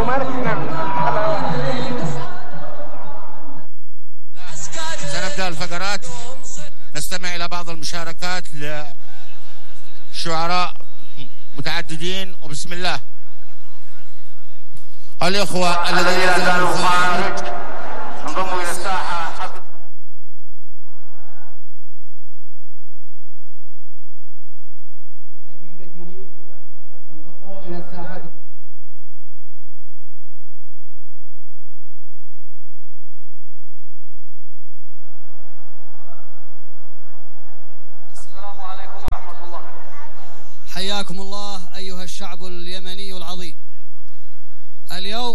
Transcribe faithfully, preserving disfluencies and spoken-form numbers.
مالك؟ نعم. سنبدأ الفقرات، نستمع إلى بعض المشاركات لشعراء متعددين. وبسم الله. الإخوة الذين كانوا خارج انضموا إلى الساحة. حياكم الله أيها الشعب اليمني العظيم. اليوم